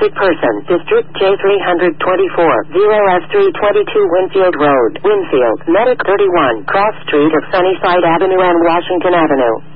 Wanted person. District J324. 0S322 Winfield Road. Winfield. Medic 31. Cross Street of Sunnyside Avenue and Washington Avenue.